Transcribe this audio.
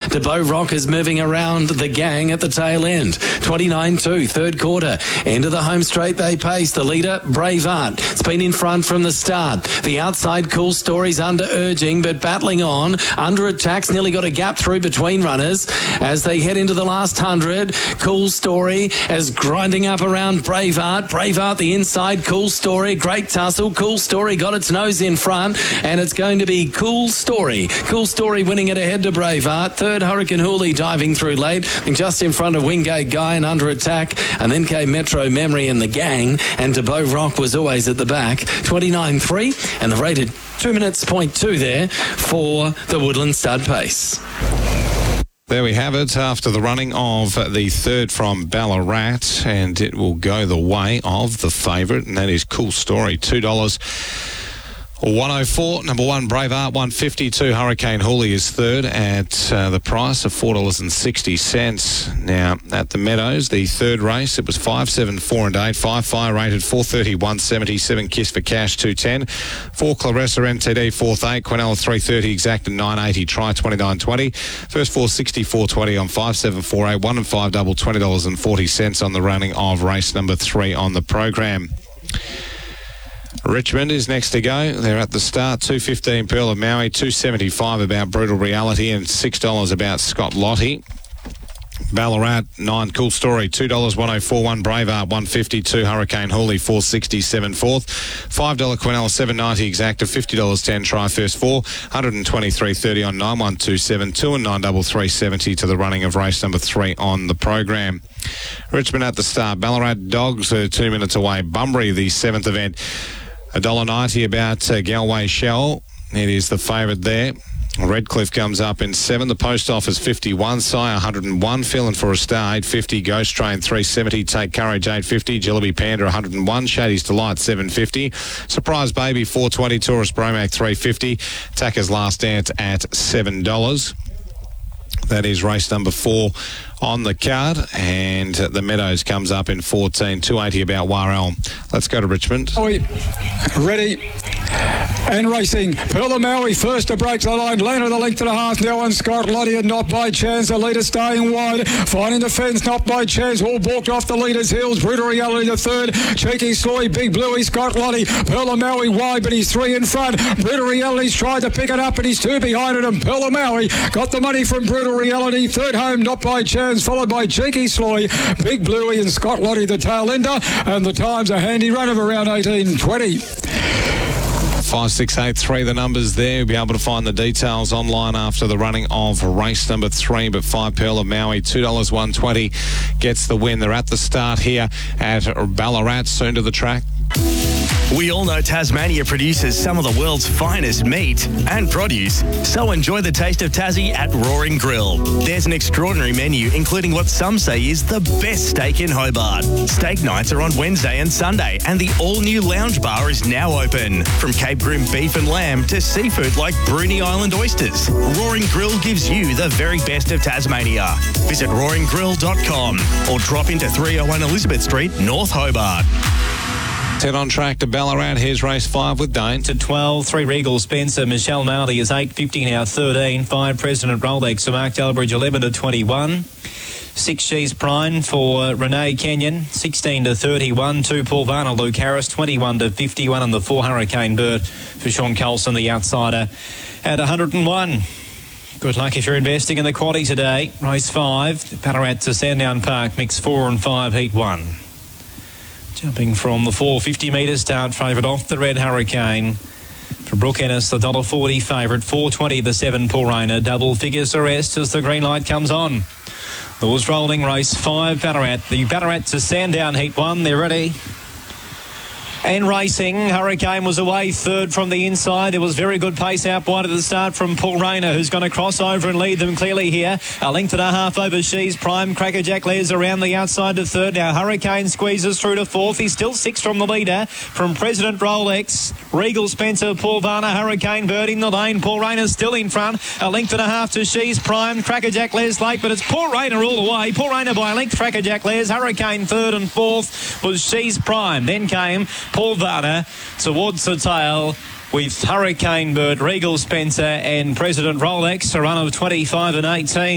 DeBow Rock is moving around the gang at the tail end. 29-2, third quarter. Into the home straight they pace. The leader, Brave Art. It's been in front from the start. The outside Cool Story's under urging, but battling on. Under attacks, nearly got a gap through between runners as they head into the last 100. Cool Story is grinding up around Brave Art. Brave Art the inside. Cool Story, great tussle. Cool Story got its nose in front, and it's going to be Cool Story. Cool Story winning it ahead to Brave Art. Third, Hurricane Hooley diving through late, and just in front of Wingate Guy and under attack, and then came Metro Memory and the gang, and DeBow Rock was always at the back. 29-3, and the rated 2 minutes, 0.2 there for the Woodland Stud Pace. There we have it after the running of the third from Ballarat, and it will go the way of the favourite, and that is Cool Story. $2.104. Number one, Brave Art, $1.52. Hurricane Hooley is third at the price of $4.60. Now, at the Meadows, the third race, it was 5, 7, 4 and 8. 5 Fire rated 430, 170. 7 Kiss for Cash, 210. 4 Clarissa MTD, 4th 8. Quinella, 330. Exacted, 980. Try, 29.20. First 460, 420 on 5, 7, 4, 8. 1 and 5 double, $20.40 on the running of race number 3 on the program. Richmond is next to go. They're at the start. 2.15 Pearl of Maui, 2.75 about Brutal Reality, and $6 about Scott Lottie. Ballarat, 9 Cool Story, $2.1041 Brave Art, $1.52 Hurricane Hooley, $4.67 fourth. $5 Quinella, $7.90 Exacta, $50.10 Try First 4, $123.30 on 9127 2 and 933.70 to the running of race number 3 on the program. Richmond at the start. Ballarat Dogs are 2 minutes away. Bunbury, the 7th event, $1.90 about Galway Shell. It is the favourite there. Redcliffe comes up in 7. The Post Office 51. Sire 101. Feeling for a Star 850. Ghost Train 370. Take Courage 850. Jillaby Panda 101. Shady's Delight 750. Surprise Baby 420. Tourist Bromac 350. Tacker's Last Dance at $7. That is race number 4 on the card, and the Meadows comes up in 14. 280 about Warrell. Let's go to Richmond. Ready and racing. Pearl of Maui first to break the line. Lane of the length and a half now on Scott Lottie, and Not By Chance. The leader staying wide. Finding the fence. Not By Chance. All balked off the leader's heels. Brutal Reality the third. Cheeky Sloy. Big Bluey. Scott Lottie. Pearl of Maui wide, but he's 3 in front. Brutal Reality's tried to pick it up, but he's 2 behind it. And Pearl of Maui got the money from Brutal Reality. Third home, Not By Chance, followed by Cheeky Sloy, Big Bluey and Scott Lottie the tail ender, and the time's a handy run of around 18:20. 5683 the numbers there. You'll be able to find the details online after the running of race number 3. But 5 Pearl of Maui, $2.120 gets the win. They're at the start here at Ballarat, soon to the track. We all know Tasmania produces some of the world's finest meat and produce, so enjoy the taste of Tassie at Roaring Grill. There's an extraordinary menu, including what some say is the best steak in Hobart. Steak nights are on Wednesday and Sunday, and the all-new lounge bar is now open. From Cape Grim beef and lamb to seafood like Bruny Island oysters, Roaring Grill gives you the very best of Tasmania. Visit roaringgrill.com or drop into 301 Elizabeth Street, North Hobart. Head on track to Ballarat. Here's race 5 with Dane. To 12, 3 Regal Spencer. Michelle Marley is 8.50 now, 13. 5 President Rolex. So Mark Delbridge 11 to 21. 6 She's Prime for Renee Kenyon, 16 to 31. 2 Paul Varner, Luke Harris, 21 to 51. And the 4 Hurricane Bird for Sean Colson, the outsider, at 101. Good luck if you're investing in the quaddie today. Race 5, Ballarat to Sandown Park, mix 4 and 5, heat 1. Jumping from the 450 metre start, favourite off the Red Hurricane. For Brooke Ennis, the $1.40 favourite. 420 the 7 Paul Rayner. Double figures arrest as the green light comes on. The was rolling race 5 Ballarat. The Ballarat to Sandown heat 1. They're ready. And racing, Hurricane was away third from the inside. There was very good pace out wide at the start from Paul Rayner, who's going to cross over and lead them clearly here. A length and a half over She's Prime. Crackerjack Lares around the outside to third. Now Hurricane squeezes through to fourth. He's still 6 from the leader. From President Rolex, Regal Spencer, Paul Varner, Hurricane Bird in the lane. Paul Rayner still in front. A length and a half to She's Prime. Crackerjack Lares late, but it's Paul Rayner all the way. Paul Rayner by a length. Crackerjack Lares. Hurricane third and fourth was She's Prime. Then came Paul Varner towards the tail with Hurricane Bird, Regal Spencer and President Rolex, a run of 25 and 18.